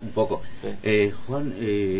un poco. Sí. Juan,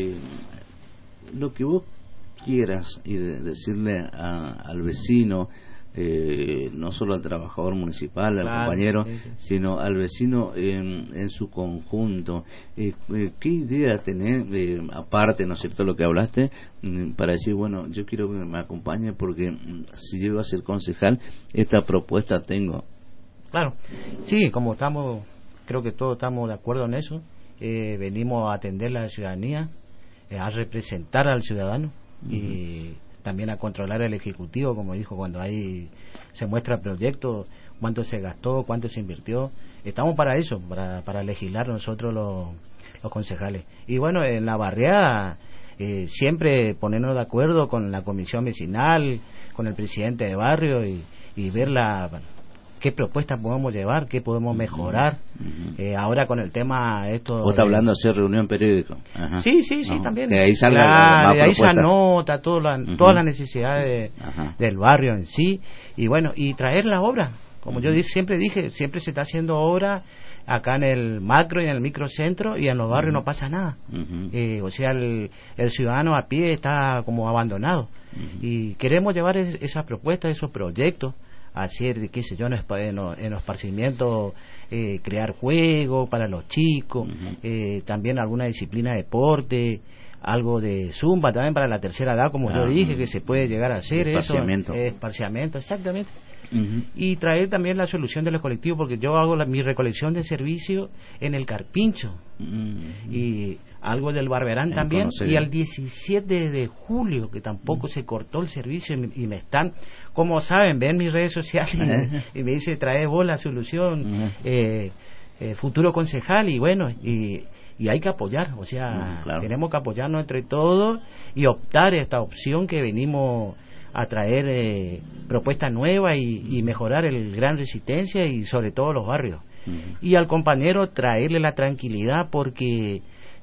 lo que vos quieras y decirle al vecino, no solo al trabajador municipal, al compañero, sino al vecino en su conjunto, ¿qué idea tenés, aparte, ¿no es cierto?, lo que hablaste, para decir, bueno, yo quiero que me acompañe porque si llego a ser concejal, esta propuesta tengo? Claro, sí, como estamos, creo que todos estamos de acuerdo en eso, venimos a atender a la ciudadanía, a representar al ciudadano y también a controlar el ejecutivo, como dijo, cuando ahí se muestra el proyecto, cuánto se gastó, cuánto se invirtió. Estamos para eso, para legislar nosotros los concejales. Y bueno, en la barriada siempre ponernos de acuerdo con la comisión vecinal, con el presidente de barrio y ver qué propuestas podemos llevar, qué podemos mejorar. Ahora con el tema esto... ¿Vos estás hablando de hacer reunión periódica? Ajá. Sí, no, también. Que ahí salga de ahí se anota todas las necesidades del barrio en sí. Y bueno, y traer la obra. Como yo siempre dije, siempre se está haciendo obra acá en el macro y en el microcentro, y en los barrios no pasa nada. O sea, el ciudadano a pie está como abandonado. Y queremos llevar esas propuestas, esos proyectos, hacer, qué sé yo, en los esparcimientos, crear juegos para los chicos, también alguna disciplina de deporte, algo de zumba también para la tercera edad, como yo dije, que se puede llegar a hacer esparciamiento, exactamente. Y traer también la solución de los colectivos, porque yo hago mi recolección de servicio en el Carpincho y algo del Barberán también, y al 17 de julio, que tampoco se cortó el servicio, y me están, como saben, ven mis redes sociales y me dice, trae vos la solución, futuro concejal, y bueno, y hay que apoyar, o sea, tenemos que apoyarnos entre todos y optar esta opción que venimos a traer, propuestas nuevas y mejorar el Gran Resistencia y sobre todo los barrios. Y al compañero traerle la tranquilidad, porque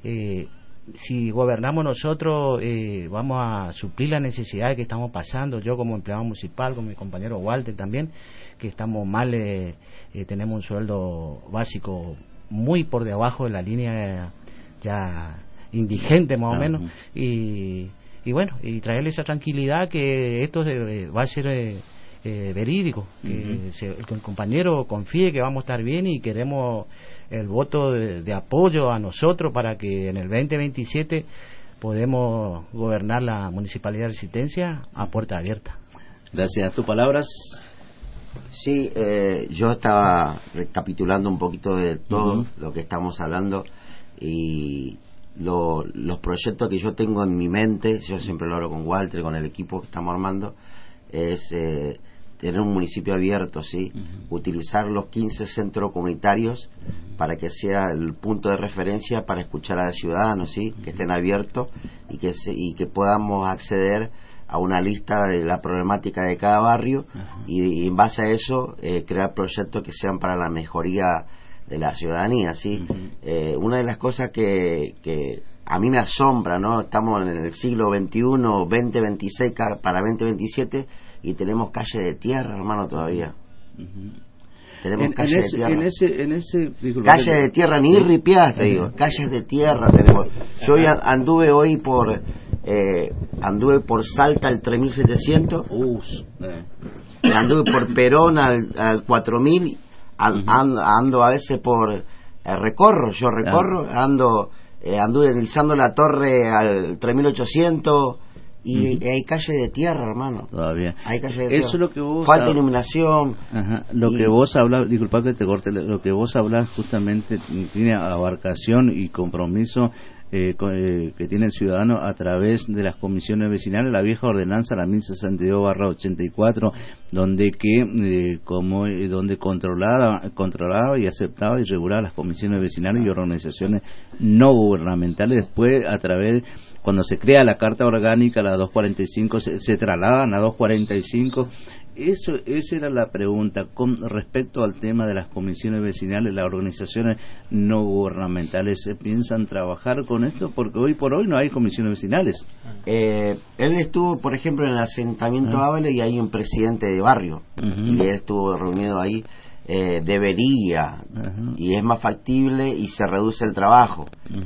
si gobernamos nosotros, vamos a suplir las necesidades que estamos pasando. Yo como empleado municipal, con mi compañero Walter también, que estamos mal, tenemos un sueldo básico muy por debajo de la línea ya indigente más o menos, y bueno, y traerle esa tranquilidad, que esto va a ser verídico, que el compañero confíe que vamos a estar bien, y queremos el voto de apoyo a nosotros para que en el 2027 podemos gobernar la Municipalidad de Resistencia a puerta abierta. Gracias. ¿Tus palabras? Sí, yo estaba recapitulando un poquito de todo lo que estamos hablando, y los proyectos que yo tengo en mi mente, yo siempre lo hablo con Walter, con el equipo que estamos armando, es tener un municipio abierto, ¿sí? Utilizar los 15 centros comunitarios para que sea el punto de referencia para escuchar a los ciudadanos, ¿sí? Que estén abiertos y que podamos acceder a una lista de la problemática de cada barrio, y en base a eso crear proyectos que sean para la mejoría de la ciudadanía, ¿sí? Una de las cosas que a mí me asombra, ¿no? Estamos en el siglo XXI, 2026 para 2027, y tenemos calle de tierra, hermano, todavía. Tenemos calle de tierra. Calle de tierra, ni ripiadas, te digo. Calles de tierra tenemos. Yo ya anduve hoy anduve por Salta al 3700, anduve por Perón al 4000, ando a veces por anduve deslizando la torre al 3800, y hay calle de tierra, hermano. Todavía. Hay calle de tierra. Eso es lo que vos falta iluminación. Que vos hablas, disculpa que te corte, lo que vos hablas justamente tiene abarcación y compromiso que tiene el ciudadano a través de las comisiones vecinales, la vieja ordenanza, la 1062/84, donde controlaba y aceptaba y regulaba las comisiones vecinales y organizaciones no gubernamentales. Después, a través, cuando se crea la Carta Orgánica, la 245, se trasladan a 245. Esa era la pregunta con respecto al tema de las comisiones vecinales, las organizaciones no gubernamentales. ¿Se piensan trabajar con esto? Porque hoy por hoy no hay comisiones vecinales. Él estuvo, por ejemplo, en el asentamiento Ávila, y hay un presidente de barrio, y él estuvo reunido ahí. Debería, y es más factible y se reduce el trabajo.